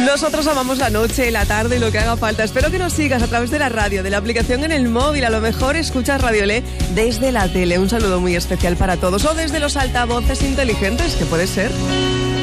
Nosotros amamos la noche, la tarde y lo que haga falta. Espero que nos sigas a través de la radio, de la aplicación en el móvil. A lo mejor escuchas Radio Lé desde la tele. Un saludo muy especial para todos. O desde los altavoces inteligentes, que puede ser.